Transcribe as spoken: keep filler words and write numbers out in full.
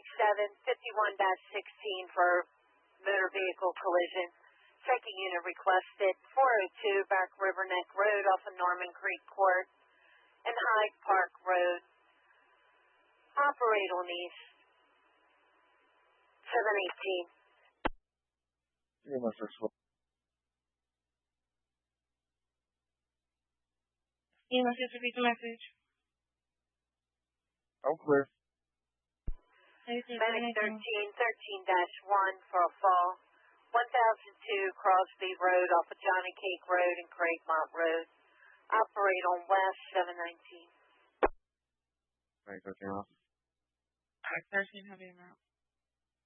Mike seven, fifty-one dash sixteen for motor vehicle collision. Second unit requested four oh two Back River Neck Road off of Norman Creek Court and Hyde Park Road. Operate on east. seven eighteen. E M S six one. E M S, just repeat the message. I'm clear. Medic thirteen, thirteen dash one for a fall. one thousand two Crosby Road off of Johnny Cake Road and Craigmont Road. Operate on west, seven nineteen. Right, okay, off. thirteen, heavy amount.